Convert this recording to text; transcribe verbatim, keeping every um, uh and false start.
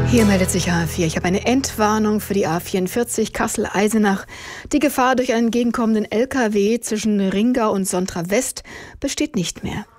Hier meldet sich A vier. Ich habe eine Endwarnung für die A vierundvierzig Kassel-Eisenach. Die Gefahr durch einen entgegenkommenden L K W zwischen Ringau und Sontra West besteht nicht mehr.